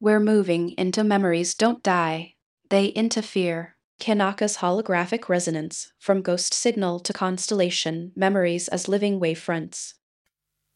We're moving into memories don't die, they interfere. Kanaka's holographic resonance, from ghost signal to constellation, memories as living wavefronts.